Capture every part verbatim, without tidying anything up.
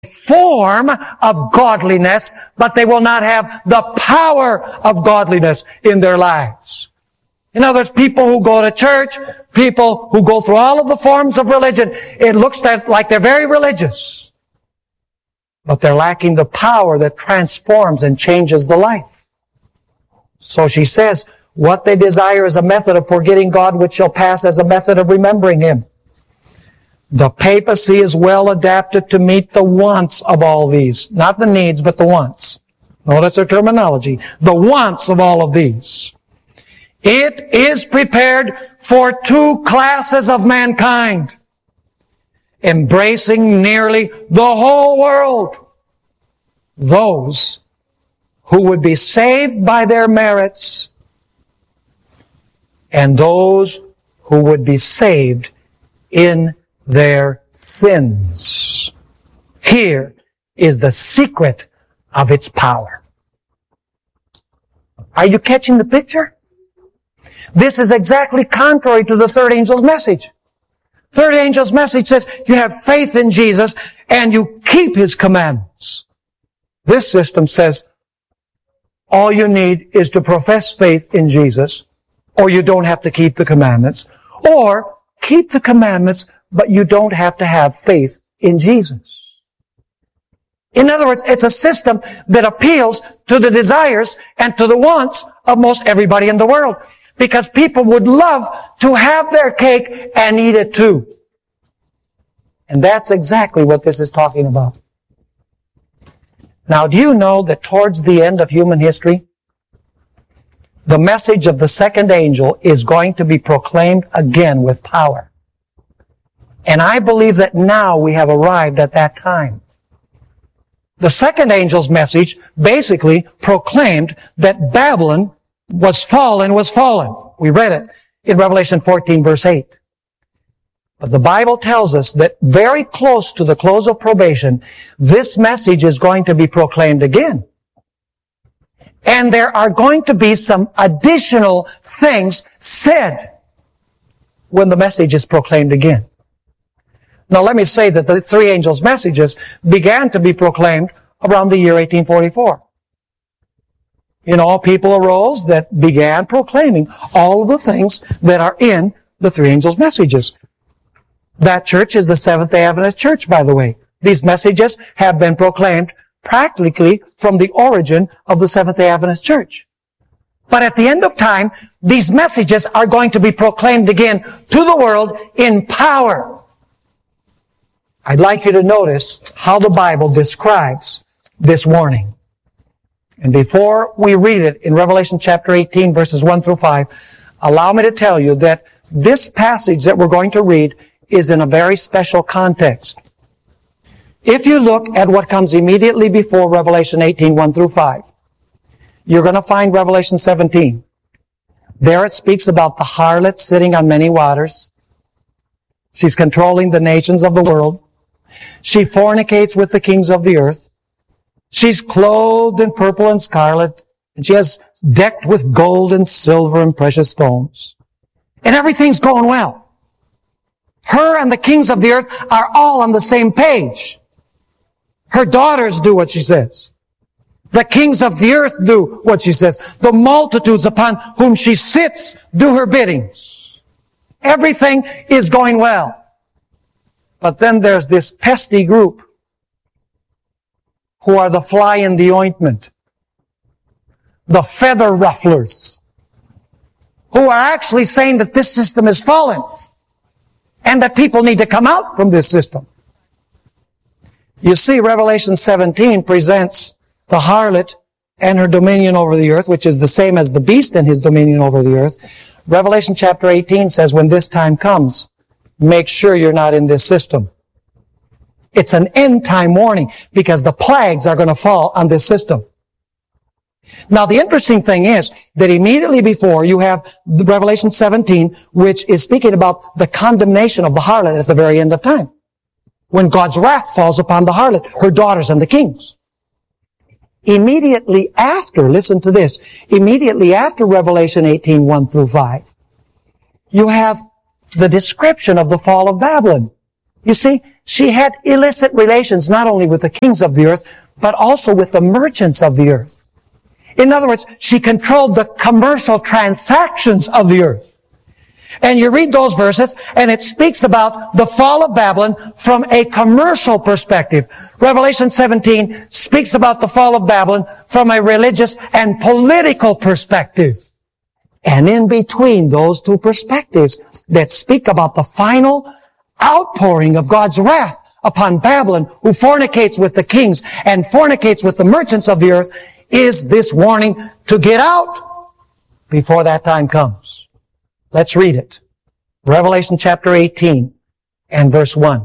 form of godliness, but they will not have the power of godliness in their lives. In other words, people who go to church, people who go through all of the forms of religion, it looks like they're very religious, but they're lacking the power that transforms and changes the life. So she says, what they desire is a method of forgetting God, which shall pass as a method of remembering Him. The papacy is well adapted to meet the wants of all these. Not the needs, but the wants. Notice their terminology. The wants of all of these. It is prepared for two classes of mankind, embracing nearly the whole world. Those who would be saved by their merits, and those who would be saved in their sins. Here is the secret of its power. Are you catching the picture? This is exactly contrary to the third angel's message. Third angel's message says you have faith in Jesus and you keep His commandments. This system says all you need is to profess faith in Jesus, or you don't have to keep the commandments, or keep the commandments, but you don't have to have faith in Jesus. In other words, it's a system that appeals to the desires and to the wants of most everybody in the world, because people would love to have their cake and eat it too. And that's exactly what this is talking about. Now, do you know that towards the end of human history, the message of the second angel is going to be proclaimed again with power? And I believe that now we have arrived at that time. The second angel's message basically proclaimed that Babylon was fallen, was fallen. We read it in Revelation fourteen, verse eight. But the Bible tells us that very close to the close of probation, this message is going to be proclaimed again. And there are going to be some additional things said when the message is proclaimed again. Now let me say that the three angels' messages began to be proclaimed around the year eighteen forty-four. You know, people arose that began proclaiming all of the things that are in the three angels' messages. That church is the Seventh-day Adventist Church, by the way. These messages have been proclaimed practically from the origin of the Seventh-day Adventist Church. But at the end of time, these messages are going to be proclaimed again to the world in power. I'd like you to notice how the Bible describes this warning. And before we read it in Revelation chapter eighteen, verses one through five, allow me to tell you that this passage that we're going to read is in a very special context. If you look at what comes immediately before Revelation eighteen, one through five, you're going to find Revelation seventeen. There it speaks about the harlot sitting on many waters. She's controlling the nations of the world. She fornicates with the kings of the earth. She's clothed in purple and scarlet, and she has decked with gold and silver and precious stones. And everything's going well. Her and the kings of the earth are all on the same page. Her daughters do what she says. The kings of the earth do what she says. The multitudes upon whom she sits do her biddings. Everything is going well. But then there's this pesky group who are the fly in the ointment, the feather rufflers, who are actually saying that this system is fallen and that people need to come out from this system. You see, Revelation seventeen presents the harlot and her dominion over the earth, which is the same as the beast and his dominion over the earth. Revelation chapter eighteen says, when this time comes, make sure you're not in this system. It's an end-time warning because the plagues are going to fall on this system. Now, the interesting thing is that immediately before you have Revelation seventeen, which is speaking about the condemnation of the harlot at the very end of time, when God's wrath falls upon the harlot, her daughters, and the kings. Immediately after, listen to this, immediately after Revelation eighteen, one through five, you have the description of the fall of Babylon. You see, she had illicit relations not only with the kings of the earth, but also with the merchants of the earth. In other words, she controlled the commercial transactions of the earth. And you read those verses, and it speaks about the fall of Babylon from a commercial perspective. Revelation seventeen speaks about the fall of Babylon from a religious and political perspective. And in between those two perspectives that speak about the final outpouring of God's wrath upon Babylon, who fornicates with the kings and fornicates with the merchants of the earth, is this warning to get out before that time comes. Let's read it. Revelation chapter eighteen and verse one.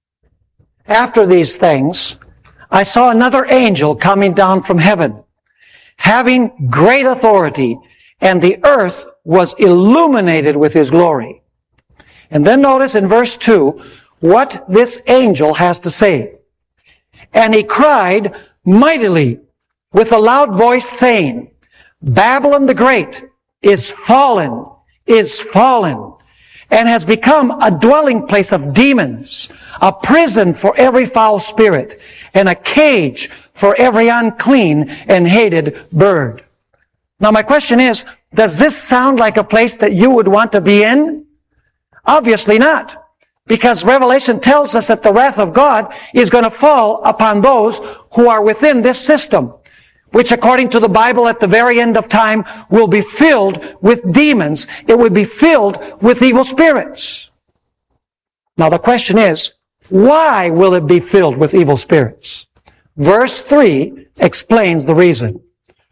After these things, I saw another angel coming down from heaven, having great authority, and the earth was illuminated with his glory. And then notice in verse two what this angel has to say. And he cried mightily with a loud voice, saying, Babylon the Great is fallen, is fallen, and has become a dwelling place of demons, a prison for every foul spirit, and a cage for every unclean and hated bird. Now my question is, does this sound like a place that you would want to be in? Obviously not. Because Revelation tells us that the wrath of God is going to fall upon those who are within this system, which according to the Bible at the very end of time will be filled with demons. It will be filled with evil spirits. Now the question is, why will it be filled with evil spirits? Verse three explains the reason.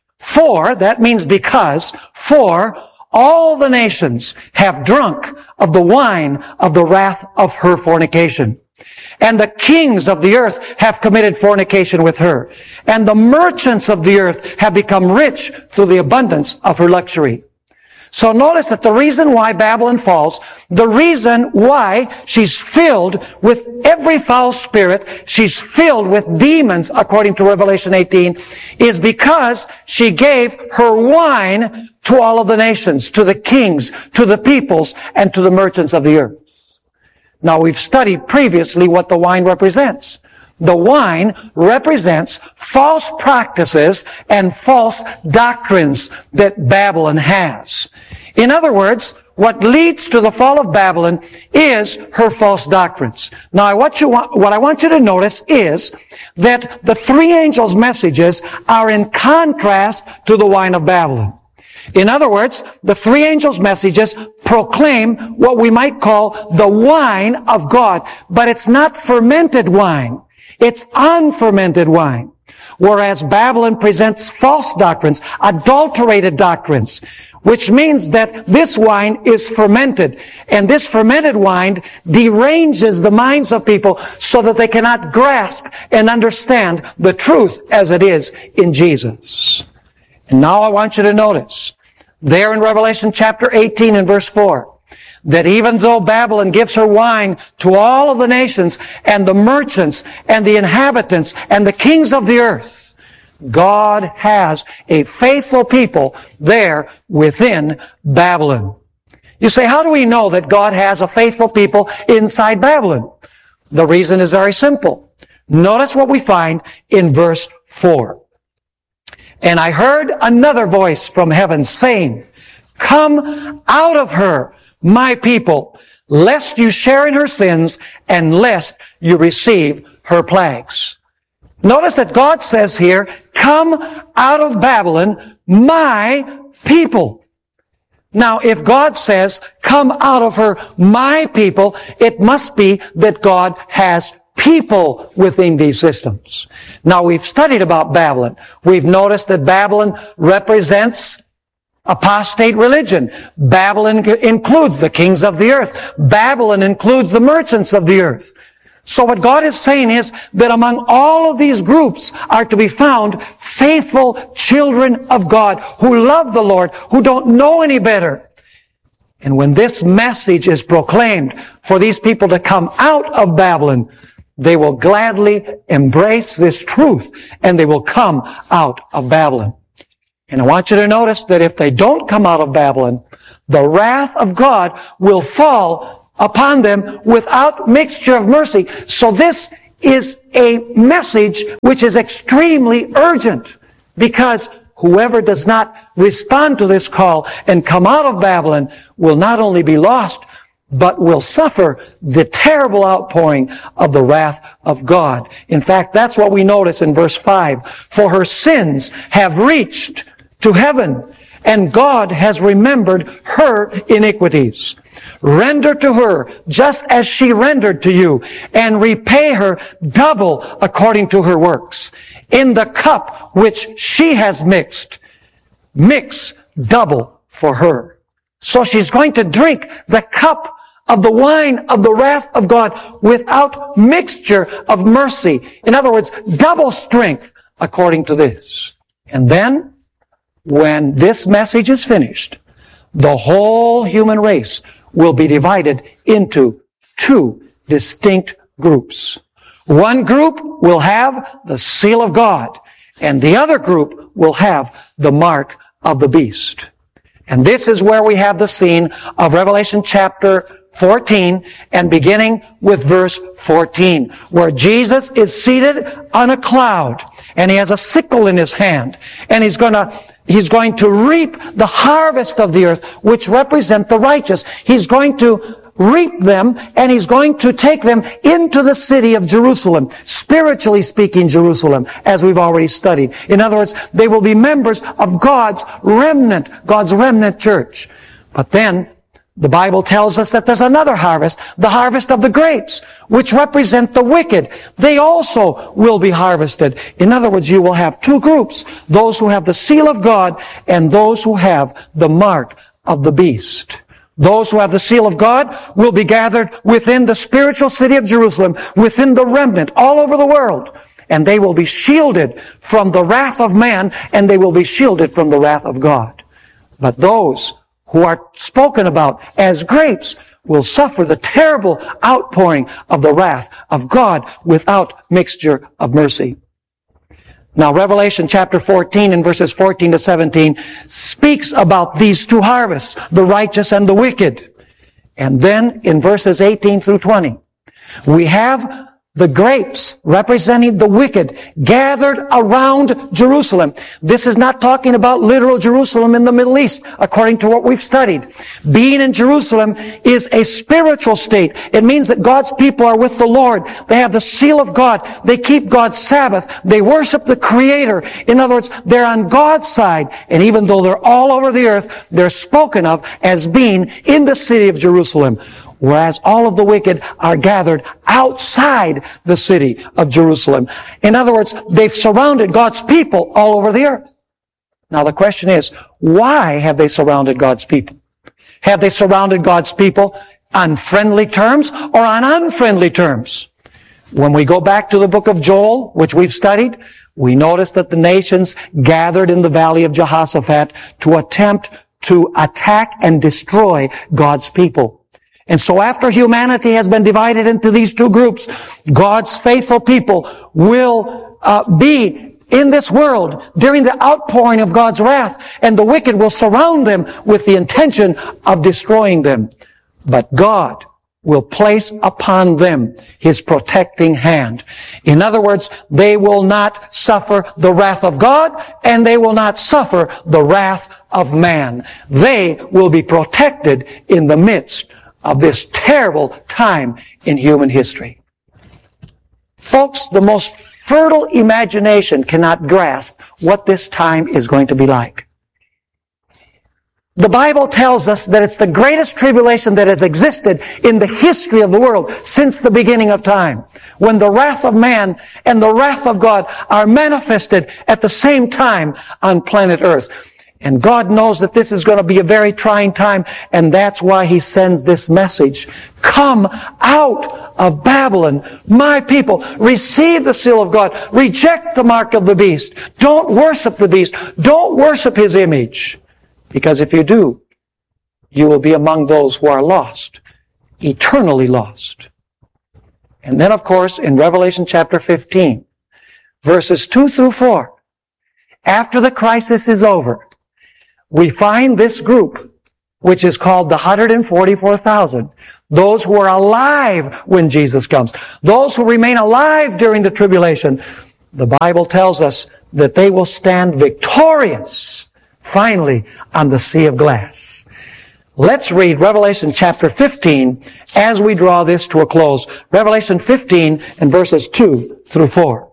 For, that means because, for all the nations have drunk of the wine of the wrath of her fornication. And the kings of the earth have committed fornication with her. And the merchants of the earth have become rich through the abundance of her luxury. So notice that the reason why Babylon falls, the reason why she's filled with every foul spirit, she's filled with demons, according to Revelation eighteen, is because she gave her wine to all of the nations, to the kings, to the peoples, and to the merchants of the earth. Now we've studied previously what the wine represents. The wine represents false practices and false doctrines that Babylon has. In other words, what leads to the fall of Babylon is her false doctrines. Now, what, you want, what I want you to notice is that the three angels' messages are in contrast to the wine of Babylon. In other words, the three angels' messages proclaim what we might call the wine of God, but it's not fermented wine. It's unfermented wine. Whereas Babylon presents false doctrines, adulterated doctrines, which means that this wine is fermented. And this fermented wine deranges the minds of people so that they cannot grasp and understand the truth as it is in Jesus. And now I want you to notice, there in Revelation chapter eighteen and verse four, that even though Babylon gives her wine to all of the nations and the merchants and the inhabitants and the kings of the earth, God has a faithful people there within Babylon. You say, how do we know that God has a faithful people inside Babylon? The reason is very simple. Notice what we find in verse four. And I heard another voice from heaven saying, Come out of her, my people, lest you share in her sins and lest you receive her plagues. Notice that God says here, come out of Babylon, my people. Now, if God says, come out of her, my people, it must be that God has people within these systems. Now, we've studied about Babylon. We've noticed that Babylon represents apostate religion. Babylon includes the kings of the earth. Babylon includes the merchants of the earth. So what God is saying is that among all of these groups are to be found faithful children of God who love the Lord, who don't know any better. And when this message is proclaimed for these people to come out of Babylon, they will gladly embrace this truth and they will come out of Babylon. And I want you to notice that if they don't come out of Babylon, the wrath of God will fall upon them without mixture of mercy. So this is a message which is extremely urgent, because whoever does not respond to this call and come out of Babylon will not only be lost, but will suffer the terrible outpouring of the wrath of God. In fact, that's what we notice in verse five. For her sins have reached to heaven, and God has remembered her iniquities. Render to her just as she rendered to you, and repay her double according to her works. In the cup which she has mixed, mix double for her. So she's going to drink the cup of the wine of the wrath of God without mixture of mercy. In other words, double strength according to this. And then, when this message is finished, the whole human race will be divided into two distinct groups. One group will have the seal of God, and the other group will have the mark of the beast. And this is where we have the scene of Revelation chapter fourteen, and beginning with verse fourteen, where Jesus is seated on a cloud, and he has a sickle in his hand, and he's going to He's going to reap the harvest of the earth, which represent the righteous. He's going to reap them, and he's going to take them into the city of Jerusalem, spiritually speaking Jerusalem, as we've already studied. In other words, they will be members of God's remnant, God's remnant church. But then, the Bible tells us that there's another harvest, the harvest of the grapes, which represent the wicked. They also will be harvested. In other words, you will have two groups, those who have the seal of God and those who have the mark of the beast. Those who have the seal of God will be gathered within the spiritual city of Jerusalem, within the remnant all over the world. And they will be shielded from the wrath of man, and they will be shielded from the wrath of God. But those who are spoken about as grapes will suffer the terrible outpouring of the wrath of God without mixture of mercy. Now, Revelation chapter fourteen in verses fourteen to seventeen speaks about these two harvests, the righteous and the wicked. And then in verses eighteen through twenty, we have the grapes representing the wicked gathered around Jerusalem. This is not talking about literal Jerusalem in the Middle East, according to what we've studied. Being in Jerusalem is a spiritual state. It means that God's people are with the Lord. They have the seal of God. They keep God's Sabbath. They worship the Creator. In other words, they're on God's side. And even though they're all over the earth, they're spoken of as being in the city of Jerusalem. Whereas all of the wicked are gathered outside the city of Jerusalem. In other words, they've surrounded God's people all over the earth. Now the question is, why have they surrounded God's people? Have they surrounded God's people on friendly terms or on unfriendly terms? When we go back to the book of Joel, which we've studied, we notice that the nations gathered in the valley of Jehoshaphat to attempt to attack and destroy God's people. And so after humanity has been divided into these two groups, God's faithful people will uh, be in this world during the outpouring of God's wrath, and the wicked will surround them with the intention of destroying them. But God will place upon them His protecting hand. In other words, they will not suffer the wrath of God, and they will not suffer the wrath of man. They will be protected in the midst of this terrible time in human history. Folks, the most fertile imagination cannot grasp what this time is going to be like. The Bible tells us that it's the greatest tribulation that has existed in the history of the world since the beginning of time, when the wrath of man and the wrath of God are manifested at the same time on planet Earth. And God knows that this is going to be a very trying time, and that's why He sends this message. Come out of Babylon, my people. Receive the seal of God. Reject the mark of the beast. Don't worship the beast. Don't worship his image. Because if you do, you will be among those who are lost, eternally lost. And then, of course, in Revelation chapter fifteen, verses two through four, after the crisis is over, we find this group which is called the one hundred forty-four thousand. Those who are alive when Jesus comes. Those who remain alive during the tribulation. The Bible tells us that they will stand victorious, finally, on the sea of glass. Let's read Revelation chapter fifteen as we draw this to a close. Revelation fifteen and verses two through four.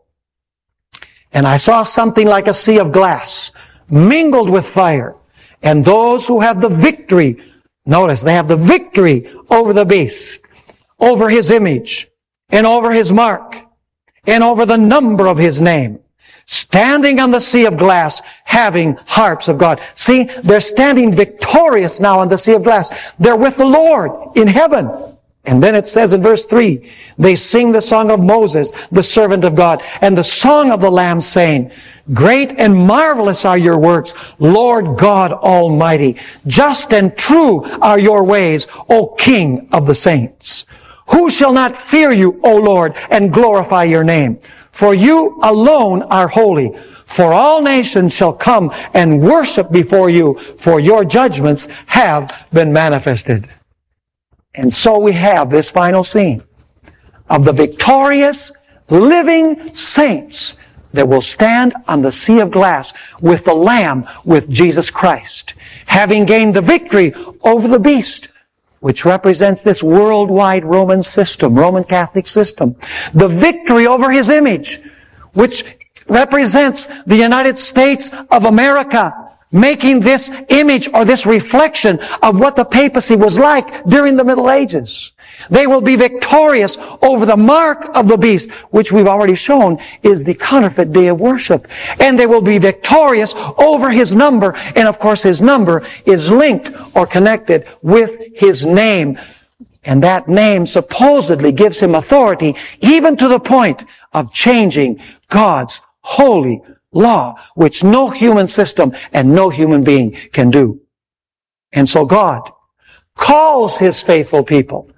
And I saw something like a sea of glass, mingled with fire, and those who have the victory, notice, they have the victory over the beast, over his image, and over his mark, and over the number of his name, standing on the sea of glass, having harps of God. See, they're standing victorious now on the sea of glass. They're with the Lord in heaven. And then it says in verse three, they sing the song of Moses, the servant of God, and the song of the Lamb, saying, great and marvelous are your works, Lord God Almighty. Just and true are your ways, O King of the saints. Who shall not fear you, O Lord, and glorify your name? For you alone are holy. For all nations shall come and worship before you, for your judgments have been manifested. And so we have this final scene of the victorious, living saints that will stand on the sea of glass with the Lamb, with Jesus Christ, having gained the victory over the beast, which represents this worldwide Roman system, Roman Catholic system. The victory over his image, which represents the United States of America, making this image or this reflection of what the papacy was like during the Middle Ages. They will be victorious over the mark of the beast, which we've already shown is the counterfeit day of worship. And they will be victorious over his number. And of course his number is linked or connected with his name. And that name supposedly gives him authority even to the point of changing God's holy law, which no human system and no human being can do. And so God calls his faithful people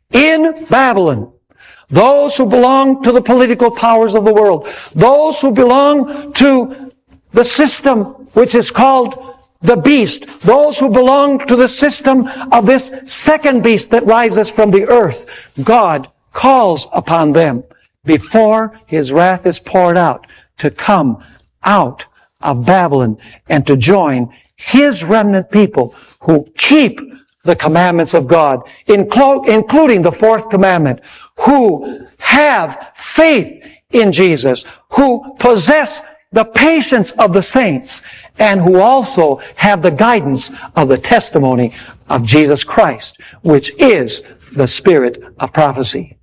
in Babylon, those who belong to the political powers of the world, those who belong to the system which is called the beast, those who belong to the system of this second beast that rises from the earth. God calls upon them before his wrath is poured out to come out of Babylon and to join his remnant people who keep the commandments of God, inclo- including the fourth commandment, who have faith in Jesus, who possess the patience of the saints, and who also have the guidance of the testimony of Jesus Christ, which is the spirit of prophecy.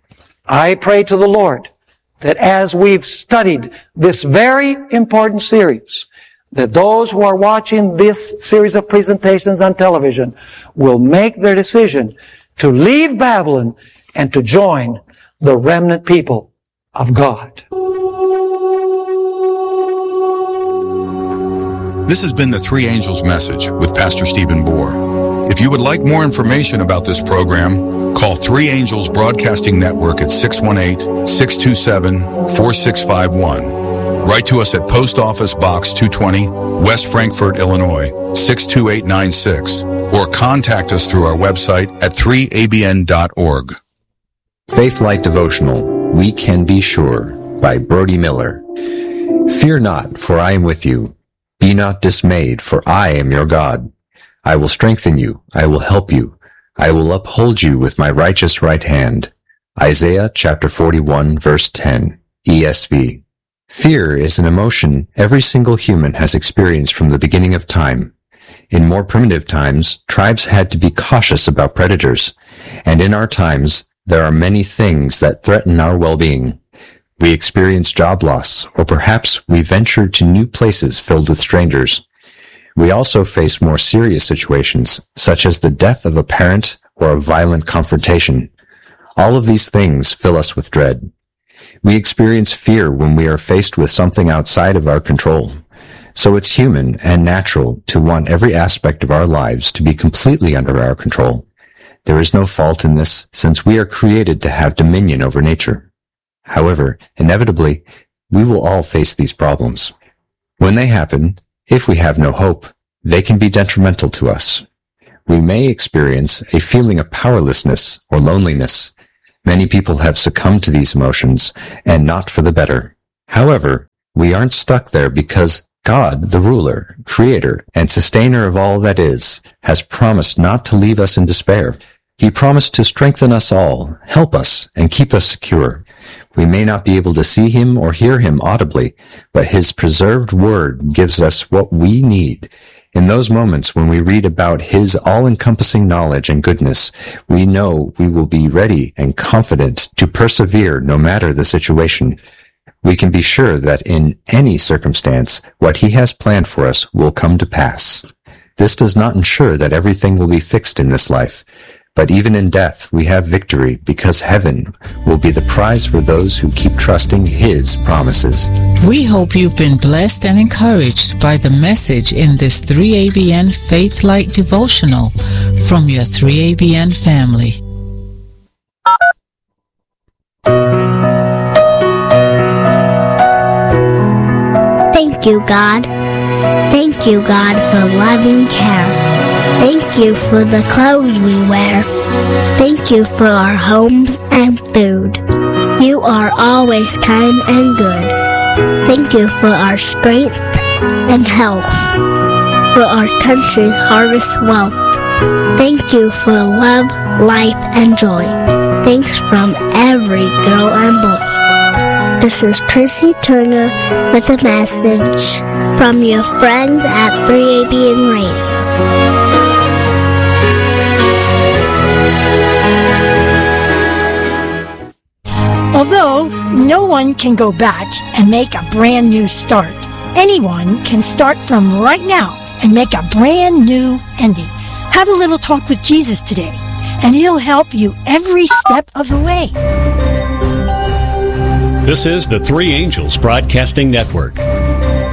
I pray to the Lord that as we've studied this very important series, that those who are watching this series of presentations on television will make their decision to leave Babylon and to join the remnant people of God. This has been the Three Angels Message with Pastor Stephen Bohr. If you would like more information about this program, call Three Angels Broadcasting Network at six one eight, six two seven, four six five one. Write to us at Post Office Box two twenty, West Frankfort, Illinois, six two eight nine six, or contact us through our website at three A B N dot org. Faith Light Devotional, We Can Be Sure, by Brody Miller. Fear not, for I am with you. Be not dismayed, for I am your God. I will strengthen you. I will help you. I will uphold you with my righteous right hand. Isaiah chapter forty-one, verse ten, E S V. Fear is an emotion every single human has experienced from the beginning of time. In more primitive times, tribes had to be cautious about predators, and in our times, there are many things that threaten our well-being. We experience job loss, or perhaps we venture to new places filled with strangers. We also face more serious situations, such as the death of a parent or a violent confrontation. All of these things fill us with dread. We experience fear when we are faced with something outside of our control. So it's human and natural to want every aspect of our lives to be completely under our control. There is no fault in this, since we are created to have dominion over nature. However, inevitably, we will all face these problems. When they happen, if we have no hope, they can be detrimental to us. we may experience a feeling of powerlessness or loneliness. Many people have succumbed to these emotions, and not for the better. However, we aren't stuck there because God, the ruler, creator, and sustainer of all that is, has promised not to leave us in despair. He promised to strengthen us all, help us, and keep us secure. We may not be able to see him or hear him audibly, but his preserved word gives us what we need. In those moments when we read about his all-encompassing knowledge and goodness, we know we will be ready and confident to persevere no matter the situation. We can be sure that in any circumstance, what he has planned for us will come to pass. This does not ensure that everything will be fixed in this life, but even in death we have victory because heaven will be the prize for those who keep trusting his promises. We hope you've been blessed and encouraged by the message in this three A B N Faith Light devotional from your three A B N family. Thank you, God. Thank you, God, for loving care. Thank you for the clothes we wear. Thank you for our homes and food. You are always kind and good. Thank you for our strength and health, for our country's harvest wealth. Thank you for love, life, and joy. Thanks from every girl and boy. This is Chrissy Turner with a message from your friends at three A B N Radio. Although no one can go back and make a brand new start, anyone can start from right now and make a brand new ending. Have a little talk with Jesus today, and he'll help you every step of the way. This is the Three Angels Broadcasting Network.